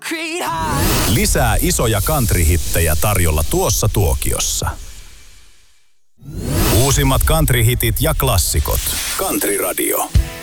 concrete heart. Lisää isoja country-hittejä tarjolla tuossa tuokiossa. Uusimmat country-hitit ja klassikot. Country Radio.